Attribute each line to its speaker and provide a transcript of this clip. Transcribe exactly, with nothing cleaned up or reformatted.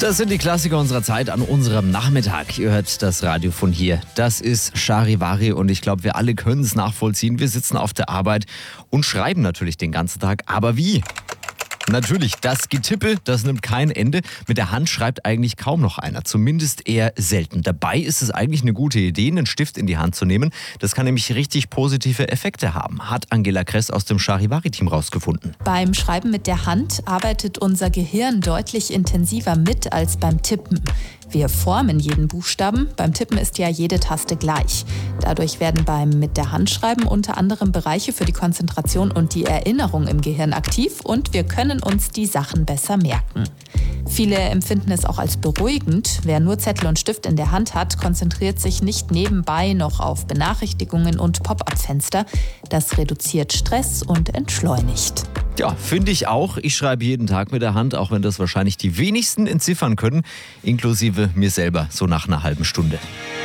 Speaker 1: Das sind die Klassiker unserer Zeit an unserem Nachmittag. Ihr hört das Radio von hier. Das ist Charivari und ich glaube, wir alle können es nachvollziehen. Wir sitzen auf der Arbeit und schreiben natürlich den ganzen Tag. Aber wie? Natürlich, das Getippe, das nimmt kein Ende. Mit der Hand schreibt eigentlich kaum noch einer, zumindest eher selten. Dabei ist es eigentlich eine gute Idee, einen Stift in die Hand zu nehmen. Das kann nämlich richtig positive Effekte haben, hat Angela Kress aus dem Charivari-Team rausgefunden.
Speaker 2: Beim Schreiben mit der Hand arbeitet unser Gehirn deutlich intensiver mit als beim Tippen. Wir formen jeden Buchstaben, beim Tippen ist ja jede Taste gleich. Dadurch werden beim mit der Hand schreiben unter anderem Bereiche für die Konzentration und die Erinnerung im Gehirn aktiv und wir können uns die Sachen besser merken. Viele empfinden es auch als beruhigend. Wer nur Zettel und Stift in der Hand hat, konzentriert sich nicht nebenbei noch auf Benachrichtigungen und Pop-up-Fenster. Das reduziert Stress und entschleunigt.
Speaker 1: Ja, finde ich auch. Ich schreibe jeden Tag mit der Hand, auch wenn das wahrscheinlich die wenigsten entziffern können, inklusive mir selber, so nach einer halben Stunde.